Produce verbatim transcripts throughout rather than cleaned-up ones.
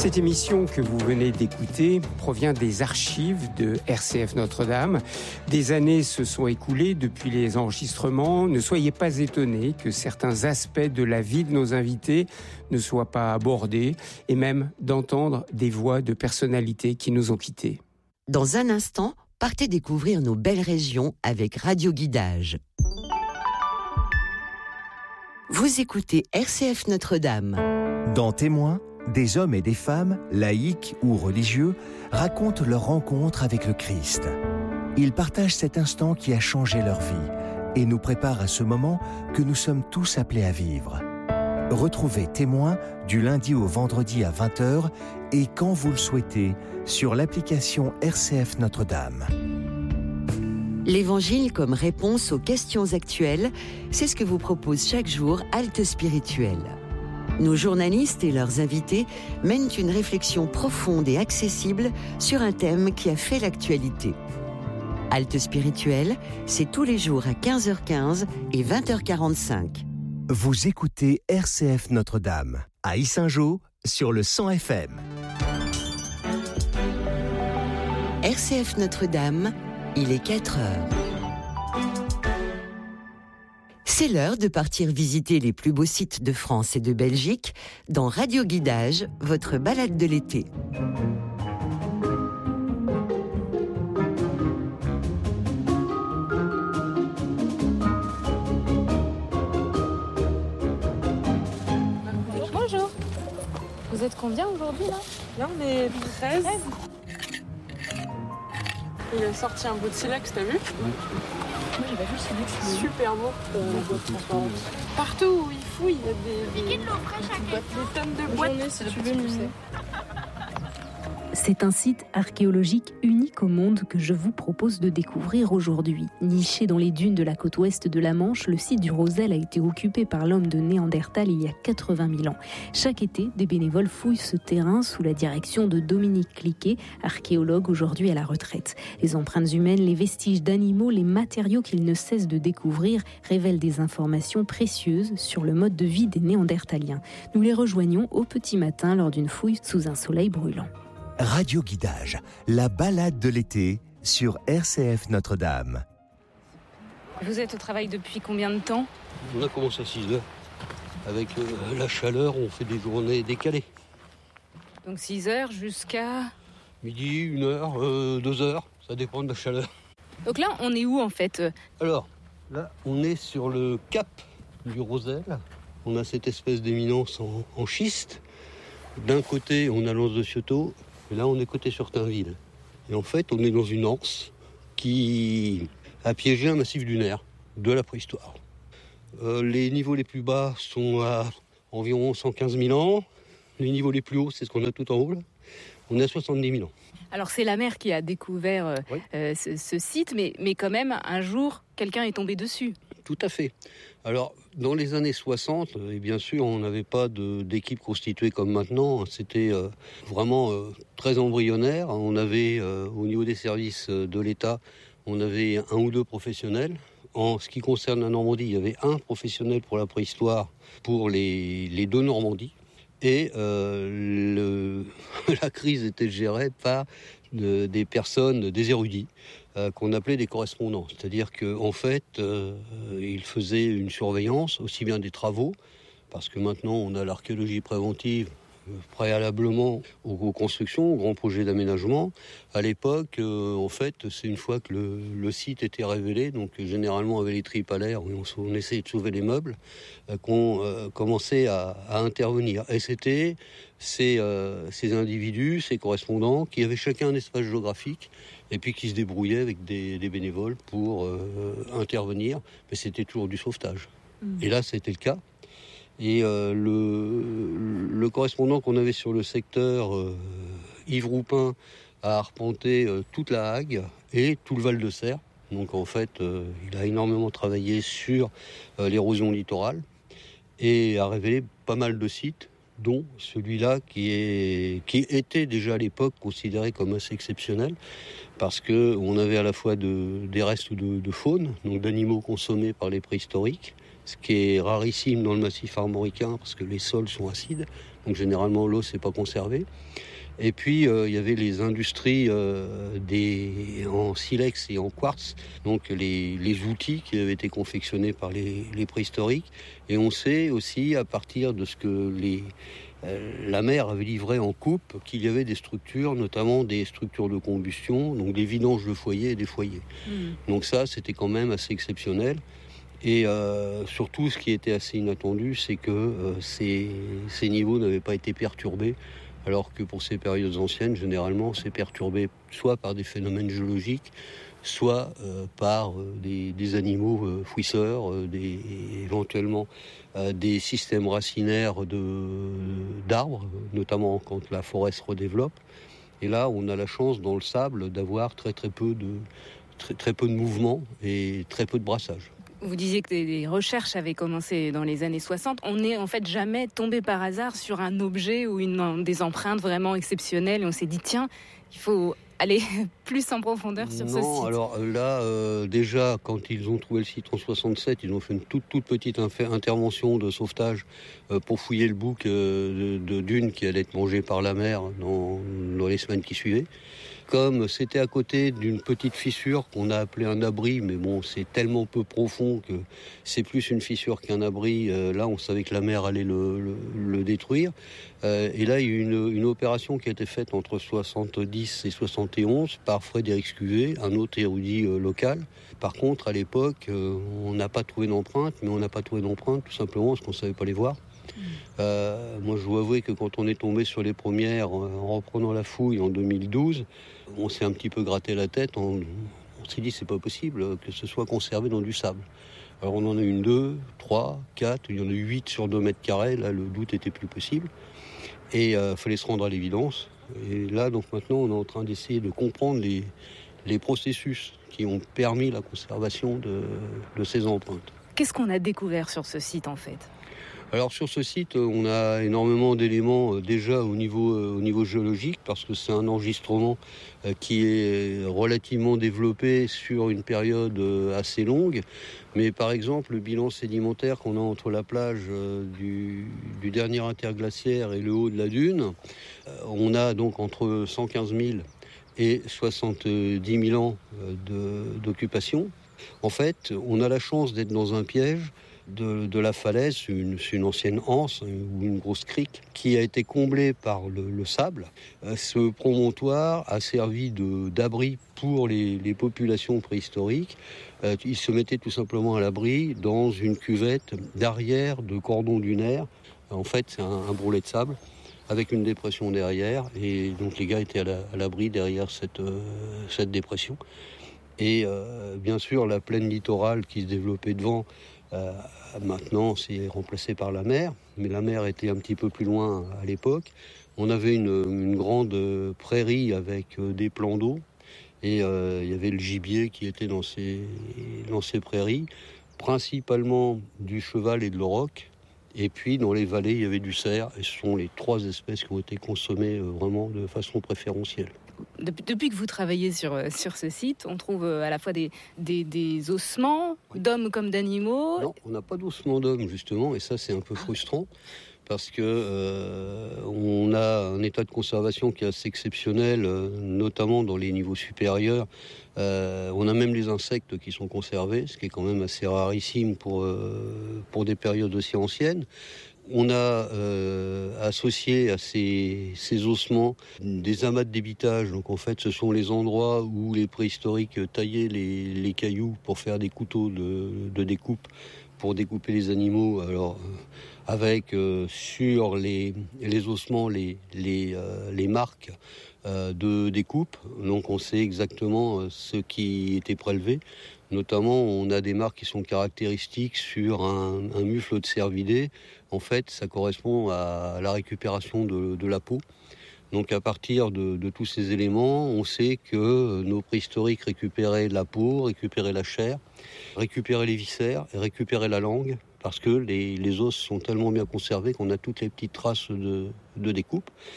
Cette émission que vous venez d'écouter provient des archives de R C F Notre-Dame. Des années se sont écoulées depuis les enregistrements. Ne soyez pas étonnés que certains aspects de la vie de nos invités ne soient pas abordés et même d'entendre des voix de personnalités qui nous ont quittés. Dans un instant, partez découvrir nos belles régions avec Radio Guidage. Vous écoutez R C F Notre-Dame. Dans Témoins, des hommes et des femmes, laïcs ou religieux, racontent leur rencontre avec le Christ. Ils partagent cet instant qui a changé leur vie et nous préparent à ce moment que nous sommes tous appelés à vivre. Retrouvez Témoins du lundi au vendredi à vingt heures et quand vous le souhaitez sur l'application R C F Notre-Dame. L'Évangile comme réponse aux questions actuelles, c'est ce que vous propose chaque jour Halte Spirituelle. Nos journalistes et leurs invités mènent une réflexion profonde et accessible sur un thème qui a fait l'actualité. Halte Spirituelle, c'est tous les jours à quinze heures quinze et vingt heures quarante-cinq. Vous écoutez R C F Notre-Dame, à Yssingeaux, sur le cent F M. R C F Notre-Dame, il est quatre heures. C'est l'heure de partir visiter les plus beaux sites de France et de Belgique dans Radio Guidage, votre balade de l'été. Bonjour. Vous êtes combien aujourd'hui là ? Là on est treize. Il a sorti un beau de silex, t'as vu ? Moi j'ai pas vu le silex. Super beau. Euh, Partout où il fouille, il y a des, des, des, boîtes, des tonnes de boîtes. Journée, si tu veux, musée. C'est un site archéologique unique au monde que je vous propose de découvrir aujourd'hui. Niché dans les dunes de la côte ouest de la Manche, le site du Rosel a été occupé par l'homme de Néandertal il y a quatre-vingt mille ans. Chaque été, des bénévoles fouillent ce terrain sous la direction de Dominique Cliquet, archéologue aujourd'hui à la retraite. Les empreintes humaines, les vestiges d'animaux, les matériaux qu'ils ne cessent de découvrir révèlent des informations précieuses sur le mode de vie des Néandertaliens. Nous les rejoignons au petit matin lors d'une fouille sous un soleil brûlant. Radio Guidage, la balade de l'été sur R C F Notre-Dame. Vous êtes au travail depuis combien de temps ? On a commencé à six heures. Avec euh, la chaleur, on fait des journées décalées. Donc six heures jusqu'à... Midi, une heure, euh, deux heures, ça dépend de la chaleur. Donc là, on est où en fait ? Alors, là, on est sur le cap du Rosel. On a cette espèce d'éminence en, en schiste. D'un côté, on a l'anse de Cioto. Et là, on est côté Surtainville. Et en fait, on est dans une anse qui a piégé un massif dunaire de la préhistoire. Euh, les niveaux les plus bas sont à environ cent quinze mille ans. Les niveaux les plus hauts, c'est ce qu'on a tout en haut, là. On est à soixante-dix mille ans. Alors, c'est la mer qui a découvert euh, oui. euh, ce, ce site, mais, mais quand même, un jour, quelqu'un est tombé dessus. Tout à fait. Alors, dans les années soixante, et bien sûr, on n'avait pas de, d'équipe constituée comme maintenant. C'était euh, vraiment euh, très embryonnaire. On avait, euh, au niveau des services de l'État, on avait un ou deux professionnels. En ce qui concerne la Normandie, il y avait un professionnel pour la préhistoire pour les, les deux Normandies. Et euh, le, la crise était gérée par de, des personnes, des érudits, euh, qu'on appelait des correspondants. C'est-à-dire qu'en en fait, euh, ils faisaient une surveillance, aussi bien des travaux, parce que maintenant on a l'archéologie préventive, préalablement aux, aux constructions, aux grands projets d'aménagement. À l'époque, euh, en fait, c'est une fois que le, le site était révélé, donc généralement avec les tripes à l'air, on, on essayait de sauver les meubles, euh, qu'on euh, commençait à, à intervenir. Et c'était ces, euh, ces individus, ces correspondants, qui avaient chacun un espace géographique, et puis qui se débrouillaient avec des, des bénévoles pour euh, intervenir, mais c'était toujours du sauvetage. Mmh. Et là, c'était le cas. Et euh, le, le correspondant qu'on avait sur le secteur, euh, Yves Roupin, a arpenté euh, toute la Hague et tout le Val de Serre. Donc en fait, euh, il a énormément travaillé sur euh, l'érosion littorale et a révélé pas mal de sites, dont celui-là qui, est, qui était déjà à l'époque considéré comme assez exceptionnel, parce qu'on avait à la fois de, des restes de, de faune, donc d'animaux consommés par les préhistoriques, ce qui est rarissime dans le massif armoricain parce que les sols sont acides. Donc généralement l'os n'est pas conservé. Et puis euh, il y avait les industries euh, des, en silex et en quartz, donc les, les outils qui avaient été confectionnés par les, les préhistoriques. Et on sait aussi à partir de ce que les, euh, la mer avait livré en coupe qu'il y avait des structures, notamment des structures de combustion, donc des vidanges de foyers et des foyers. Mmh. Donc ça c'était quand même assez exceptionnel. Et euh, surtout ce qui était assez inattendu, c'est que euh, ces, ces niveaux n'avaient pas été perturbés. Alors que pour ces périodes anciennes, généralement, c'est perturbé soit par des phénomènes géologiques, soit euh, par euh, des, des animaux euh, fouisseurs, euh, des, éventuellement euh, des systèmes racinaires de, d'arbres, notamment quand la forêt se redéveloppe. Et là, on a la chance dans le sable d'avoir très très peu de, très, très peu de mouvement et très peu de brassage. Vous disiez que les recherches avaient commencé dans les années soixante. On n'est en fait jamais tombé par hasard sur un objet ou une, des empreintes vraiment exceptionnelles. Et on s'est dit, tiens, il faut aller plus en profondeur sur non, ce site. Alors là, euh, déjà, quand ils ont trouvé le site en soixante-sept, ils ont fait une toute, toute petite inf- intervention de sauvetage euh, pour fouiller le bouc euh, de, de dunes qui allait être mangé par la mer dans, dans les semaines qui suivaient. Comme c'était à côté d'une petite fissure qu'on a appelée un abri, mais bon, c'est tellement peu profond que c'est plus une fissure qu'un abri. Euh, là, on savait que la mer allait le, le, le détruire. Euh, et là, il y a eu une, une opération qui a été faite entre soixante-dix et soixante et onze par Frédéric Scuvet, un autre érudit euh, local. Par contre, à l'époque, euh, on n'a pas trouvé d'empreintes, mais on n'a pas trouvé d'empreintes tout simplement parce qu'on ne savait pas les voir. Euh, moi, je dois avouer que quand on est tombé sur les premières, en reprenant la fouille en deux mille douze, on s'est un petit peu gratté la tête. On, on s'est dit c'est pas possible que ce soit conservé dans du sable. Alors on en a une, deux, trois, quatre, il y en a eu huit sur deux mètres carrés. Là, le doute était plus possible. Et il euh, fallait se rendre à l'évidence. Et là, donc maintenant, on est en train d'essayer de comprendre les, les processus qui ont permis la conservation de, de ces empreintes. Qu'est-ce qu'on a découvert sur ce site en fait ? Alors sur ce site, on a énormément d'éléments déjà au niveau, au niveau géologique parce que c'est un enregistrement qui est relativement développé sur une période assez longue. Mais par exemple, le bilan sédimentaire qu'on a entre la plage du, du dernier interglaciaire et le haut de la dune, on a donc entre cent quinze mille et soixante-dix mille ans de, d'occupation. En fait, on a la chance d'être dans un piège De, de la falaise, c'est une, une ancienne anse ou une grosse crique qui a été comblée par le, le sable. Ce promontoire a servi de, d'abri pour les, les populations préhistoriques. Euh, ils se mettaient tout simplement à l'abri dans une cuvette d'arrière de cordon dunaire. En fait, c'est un, un brûlé de sable avec une dépression derrière. Et donc les gars étaient à, la, à l'abri derrière cette, euh, cette dépression. Et euh, bien sûr, la plaine littorale qui se développait devant, Euh, maintenant, c'est remplacé par la mer, mais la mer était un petit peu plus loin à l'époque. On avait une, une grande prairie avec euh, des plans d'eau et euh, il y avait le gibier qui était dans ces, dans ces prairies, principalement du cheval et de l'auroch. Et puis dans les vallées, il y avait du cerf et ce sont les trois espèces qui ont été consommées euh, vraiment de façon préférentielle. Depuis que vous travaillez sur, sur ce site, on trouve à la fois des, des, des ossements oui. d'hommes comme d'animaux. Non, on n'a pas d'ossements d'hommes justement, et ça c'est un peu frustrant parce que euh, on a un état de conservation qui est assez exceptionnel, euh, notamment dans les niveaux supérieurs. Euh, on a même les insectes qui sont conservés, ce qui est quand même assez rarissime pour, euh, pour des périodes aussi anciennes. On a euh, associé à ces, ces ossements des amas de débitage. Donc en fait, ce sont les endroits où les préhistoriques taillaient les, les cailloux pour faire des couteaux de, de découpe, pour découper les animaux. Alors avec euh, sur les, les ossements les, les, euh, les marques euh, de découpe. Donc on sait exactement ce qui était prélevé. Notamment, on a des marques qui sont caractéristiques sur un, un mufle de cervidé. En fait, ça correspond à la récupération de, de la peau. Donc, à partir de, de tous ces éléments, on sait que nos préhistoriques récupéraient la peau, récupéraient la chair, récupéraient les viscères et récupéraient la langue, parce que les, les os sont tellement bien conservés qu'on a toutes les petites traces de, de découpe.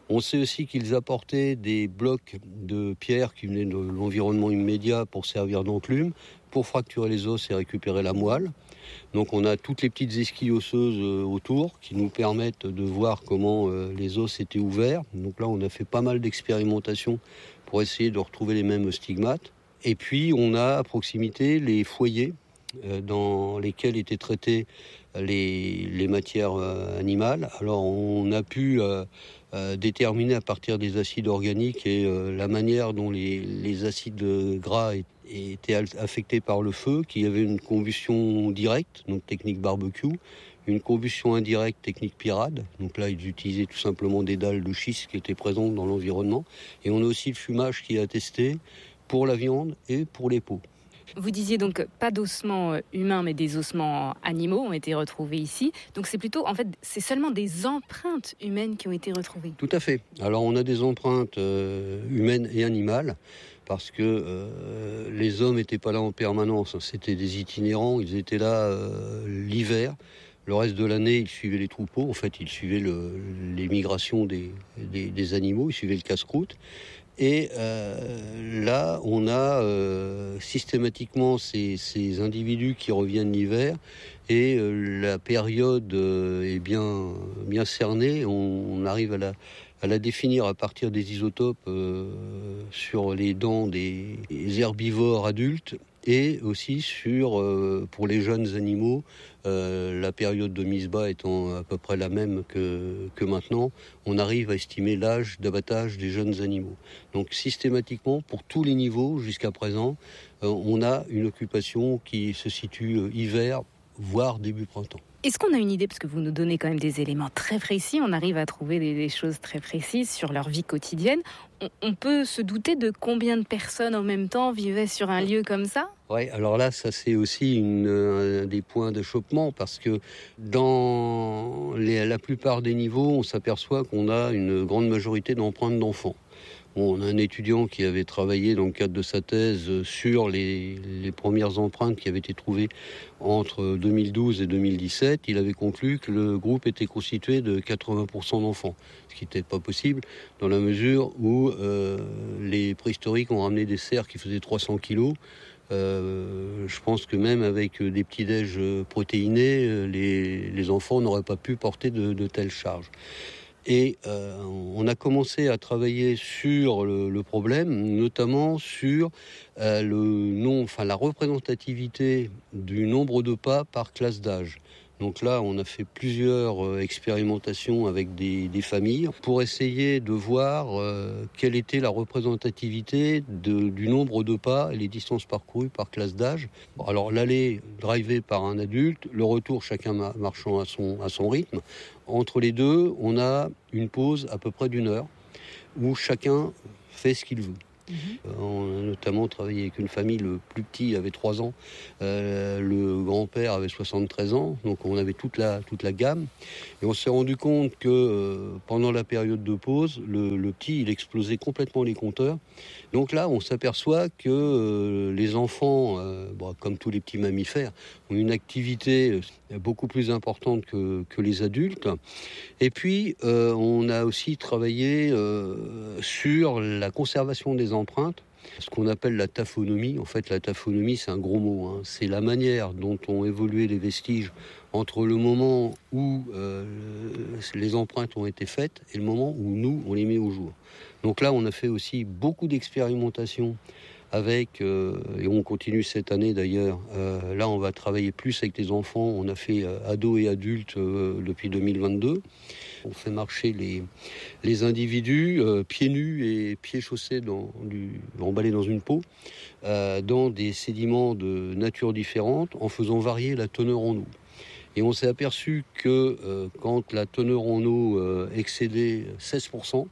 On sait aussi qu'ils apportaient des blocs de pierre qui venaient de l'environnement immédiat pour servir d'enclume, pour fracturer les os et récupérer la moelle. Donc on a toutes les petites esquilles osseuses autour qui nous permettent de voir comment les os étaient ouverts. Donc là on a fait pas mal d'expérimentations pour essayer de retrouver les mêmes stigmates. Et puis on a à proximité les foyers dans lesquels étaient traitées les, les matières animales. Alors on a pu euh, euh, déterminer à partir des acides organiques et euh, la manière dont les, les acides gras étaient affectés par le feu, qu'il y avait une combustion directe, donc technique barbecue, une combustion indirecte, technique pirade. Donc là, ils utilisaient tout simplement des dalles de schiste qui étaient présentes dans l'environnement. Et on a aussi le fumage qui est attesté pour la viande et pour les peaux. Vous disiez donc pas d'ossements humains, mais des ossements animaux ont été retrouvés ici. Donc c'est plutôt, en fait, c'est seulement des empreintes humaines qui ont été retrouvées. Tout à fait. Alors on a des empreintes euh, humaines et animales, parce que euh, les hommes n'étaient pas là en permanence. C'était des itinérants, ils étaient là euh, l'hiver. Le reste de l'année, ils suivaient les troupeaux. En fait, ils suivaient le, les migrations des, des, des animaux, ils suivaient le casse-croûte. Et euh, là, on a euh, systématiquement ces, ces individus qui reviennent l'hiver et euh, la période euh, est bien, bien cernée. On, on arrive à la, à la définir à partir des isotopes euh, sur les dents des, des herbivores adultes et aussi sur, euh, pour les jeunes animaux, euh, la période de mise bas étant à peu près la même que, que maintenant, on arrive à estimer l'âge d'abattage des jeunes animaux. Donc systématiquement, pour tous les niveaux jusqu'à présent, euh, on a une occupation qui se situe euh, hiver, voire début printemps. Est-ce qu'on a une idée, parce que vous nous donnez quand même des éléments très précis, on arrive à trouver des, des choses très précises sur leur vie quotidienne. On, on peut se douter de combien de personnes en même temps vivaient sur un lieu comme ça ? Oui, alors là, ça c'est aussi une, un des points d'achoppement, parce que dans les, la plupart des niveaux, on s'aperçoit qu'on a une grande majorité d'empreintes d'enfants. On a un étudiant qui avait travaillé dans le cadre de sa thèse sur les, les premières empreintes qui avaient été trouvées entre deux mille douze et deux mille dix-sept. Il avait conclu que le groupe était constitué de quatre-vingts pour cent d'enfants, ce qui n'était pas possible dans la mesure où euh, les préhistoriques ont ramené des cerfs qui faisaient trois cents kilos. Euh, je pense que même avec des petits déj protéinés, les, les enfants n'auraient pas pu porter de, de telles charges. Et euh, on a commencé à travailler sur le, le problème, notamment sur euh, le nom, enfin la représentativité du nombre de pas par classe d'âge. Donc là, on a fait plusieurs euh, expérimentations avec des, des familles pour essayer de voir euh, quelle était la représentativité de, du nombre de pas et les distances parcourues par classe d'âge. Bon, alors l'aller drivé par un adulte, le retour chacun ma- marchant à son, à son rythme. Entre les deux, on a une pause à peu près d'une heure où chacun fait ce qu'il veut. Mmh. On a notamment travaillé avec une famille, le plus petit avait trois ans, euh, le grand-père avait soixante-treize ans, donc on avait toute la, toute la gamme. Et on s'est rendu compte que euh, pendant la période de pause, le, le petit, il explosait complètement les compteurs. Donc là, on s'aperçoit que euh, les enfants, euh, bon, comme tous les petits mammifères, ont une activité beaucoup plus importante que, que les adultes. Et puis, euh, on a aussi travaillé euh, sur la conservation des empreintes, ce qu'on appelle la taphonomie. En fait, la taphonomie, c'est un gros mot, hein. C'est la manière dont ont évolué les vestiges entre le moment où euh, les empreintes ont été faites et le moment où nous, on les met au jour. Donc là, on a fait aussi beaucoup d'expérimentations avec, euh, et on continue cette année d'ailleurs, euh, là on va travailler plus avec les enfants, on a fait euh, ados et adultes euh, depuis deux mille vingt-deux. On fait marcher les, les individus euh, pieds nus et pieds chaussés dans du, emballés dans une peau, euh, dans des sédiments de nature différente, en faisant varier la teneur en eau. Et on s'est aperçu que euh, quand la teneur en eau euh, excédait seize pour cent,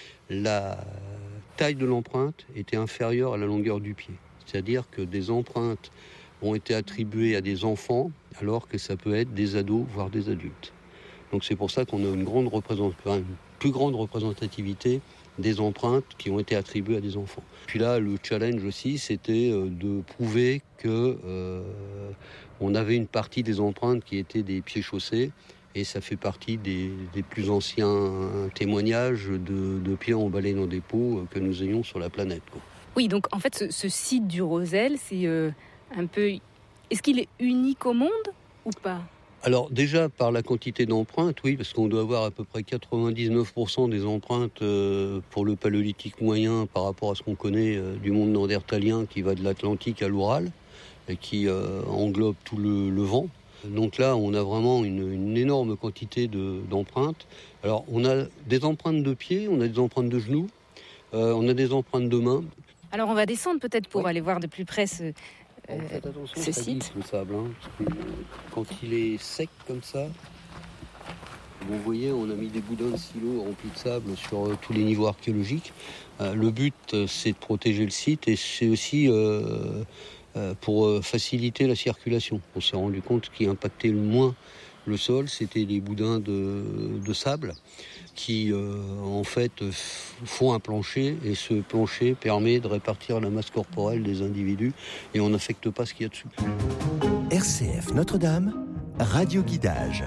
la taille de l'empreinte était inférieure à la longueur du pied. C'est-à-dire que des empreintes ont été attribuées à des enfants, alors que ça peut être des ados, voire des adultes. Donc c'est pour ça qu'on a une, grande représent... enfin, une plus grande représentativité des empreintes qui ont été attribuées à des enfants. Puis là, le challenge aussi, c'était de prouver que euh, on avait une partie des empreintes qui étaient des pieds chaussés Et ça fait partie des, des plus anciens témoignages de, de pierres emballées dans des pots que nous ayons sur la planète, quoi. Oui, donc en fait, ce, ce site du Rosel, c'est euh, un peu... Est-ce qu'il est unique au monde ou pas ? Alors déjà, par la quantité d'empreintes, oui, parce qu'on doit avoir à peu près quatre-vingt-dix-neuf pour cent des empreintes euh, pour le paléolithique moyen par rapport à ce qu'on connaît euh, du monde néandertalien qui va de l'Atlantique à l'Oural et qui euh, englobe tout le, le vent. Donc là, on a vraiment une, une énorme quantité de, d'empreintes. Alors, on a des empreintes de pieds, on a des empreintes de genoux, euh, on a des empreintes de mains. Alors, on va descendre peut-être pour Oui. aller voir de plus près ce, euh, Faites attention, ce ça site. glisse, le sable, hein, parce que quand il est sec comme ça, vous voyez, on a mis des boudins de silo remplis de sable sur euh, tous les niveaux archéologiques. Euh, le but, euh, c'est de protéger le site et c'est aussi... Euh, Euh, pour euh, faciliter la circulation. On s'est rendu compte ce qui impactait le moins le sol, c'était les boudins de, de sable qui, euh, en fait, f- font un plancher et ce plancher permet de répartir la masse corporelle des individus et on n'affecte pas ce qu'il y a dessus. R C F Notre-Dame, radio-guidage.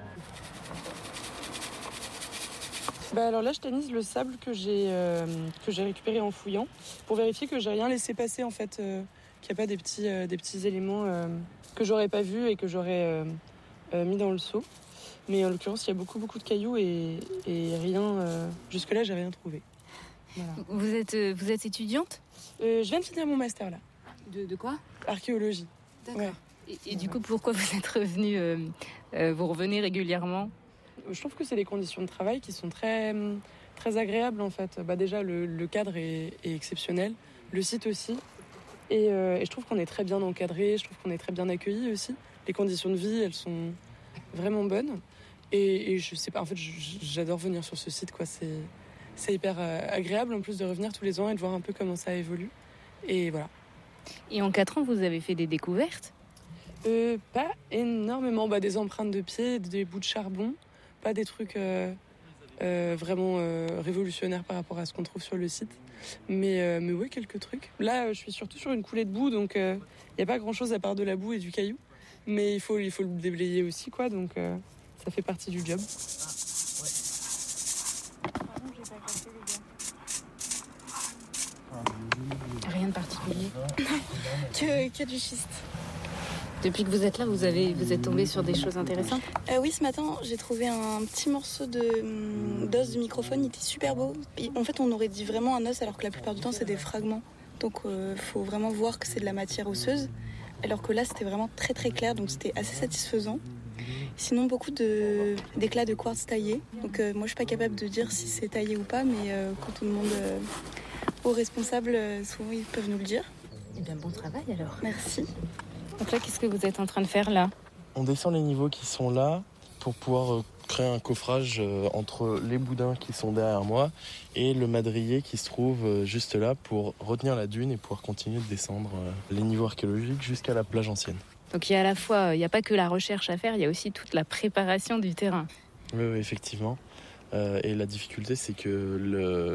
Bah alors là, je tannise le sable que j'ai, euh, que j'ai récupéré en fouillant pour vérifier que j'ai rien laissé passer, en fait. Euh... qu'il n'y a pas des petits, euh, des petits éléments euh, que j'aurais pas vus et que j'aurais euh, euh, mis dans le seau. Mais en l'occurrence, il y a beaucoup, beaucoup de cailloux et, et rien... Euh, jusque-là, j'ai rien trouvé. Voilà. Vous êtes, euh, vous êtes étudiante ? euh, Je viens de finir mon master, là. De, de quoi ? Archéologie. D'accord. Ouais. Et, et du coup, pourquoi vous êtes revenue euh, euh, Vous revenez régulièrement ? Je trouve que c'est les conditions de travail qui sont très, très agréables, en fait. Bah, déjà, le, le cadre est, est exceptionnel. Le site aussi. Et, euh, et je trouve qu'on est très bien encadré, je trouve qu'on est très bien accueillis aussi. Les conditions de vie, elles sont vraiment bonnes. Et, et je sais pas, en fait, j'adore venir sur ce site, quoi. C'est, c'est hyper euh, agréable en plus de revenir tous les ans et de voir un peu comment ça évolue. Et voilà. Et en quatre ans, vous avez fait des découvertes ? euh, Pas énormément. Bah, des empreintes de pieds, des bouts de charbon. Pas des trucs euh, euh, vraiment euh, révolutionnaires par rapport à ce qu'on trouve sur le site. Mais, euh, mais oui, quelques trucs. Là, je suis surtout sur une coulée de boue, donc il euh, n'y a pas grand-chose à part de la boue et du caillou. Mais il faut, il faut le déblayer aussi, quoi, donc euh, ça fait partie du job. Rien de particulier. que, que du schiste. Depuis que vous êtes là, vous, avez, vous êtes tombé sur des choses intéressantes ? euh, Oui, ce matin, j'ai trouvé un petit morceau de, d'os de microphone. Il était super beau. Et en fait, on aurait dit vraiment un os, alors que la plupart du temps, c'est des fragments. Donc, il euh, faut vraiment voir que c'est de la matière osseuse. Alors que là, c'était vraiment très très clair, donc c'était assez satisfaisant. Sinon, beaucoup de, d'éclats de quartz taillés. Donc, euh, moi, je suis pas capable de dire si c'est taillé ou pas, mais euh, quand on demande euh, aux responsables, euh, souvent, ils peuvent nous le dire. Eh bien, bon travail alors. Merci. Donc là, qu'est-ce que vous êtes en train de faire là ? On descend les niveaux qui sont là pour pouvoir créer un coffrage entre les boudins qui sont derrière moi et le madrier qui se trouve juste là pour retenir la dune et pouvoir continuer de descendre les niveaux archéologiques jusqu'à la plage ancienne. Donc il y a à la fois, il n'y a pas que la recherche à faire, il y a aussi toute la préparation du terrain. Oui, oui effectivement. Euh, et la difficulté, c'est que le,